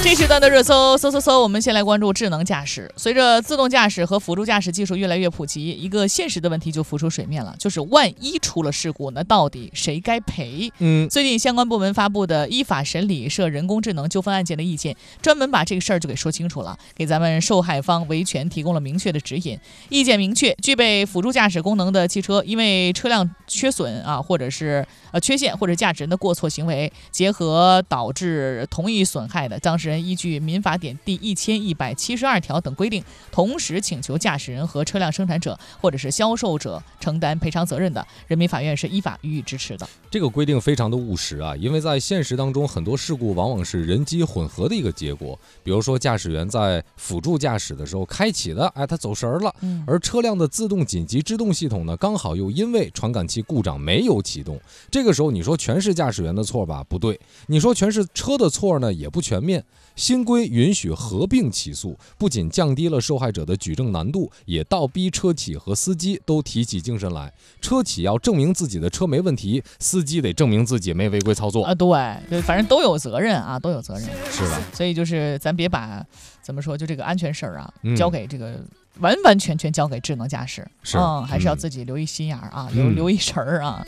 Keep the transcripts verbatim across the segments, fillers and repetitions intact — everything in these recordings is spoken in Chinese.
这时段的热搜，搜搜搜，我们先来关注智能驾驶。随着自动驾驶和辅助驾驶技术越来越普及，一个现实的问题就浮出水面了，就是万一出了事故，那到底谁该赔？ 嗯， 最近相关部门发布的依法审理涉人工智能纠纷案件的意见，专门把这个事儿就给说清楚了，给咱们受害方维权提供了明确的指引。意见明确，具备辅助驾驶功能的汽车，因为车辆缺损啊，或者是呃缺陷或者驾驶人的过错行为结合导致同一损害的，当事人依据民法典第一千一百七十二条等规定，同时请求驾驶人和车辆生产者或者是销售者承担赔偿责任的，人民法院是依法予以支持的。 这个规定非常的务实啊，因为在现实当中，很多事故往往是人机混合的一个结果。比如说，驾驶员在辅助驾驶的时候开启的，哎，他走神了， 嗯， 而车辆的自动紧急制动系统呢，刚好又因为传感器故障没有启动。这个时候，你说全是驾驶员的错吧？不对，你说全是车的错呢，也不全面。新规允许合并起诉，不仅降低了受害者的举证难度，也倒逼车企和司机都提起精神来。车企要证明自己的车没问题，司机得证明自己没违规操作啊，对，反正都有责任啊，都有责任， 是吧？ 所以就是咱别把怎么说，就这个安全事儿啊， 嗯、 交给这个完完全全交给智能驾驶， 是， 嗯，还是要自己留一心眼儿啊， 嗯、 留留一神儿啊。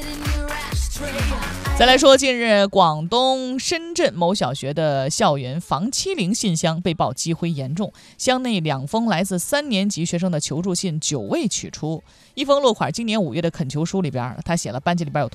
再来说，近日广东深圳某小学的校园防欺凌信箱被曝积灰严重，箱内两封来自三年级学生的求助信久未取出。一封落款今年五月的恳求书里边，他写了班级里边有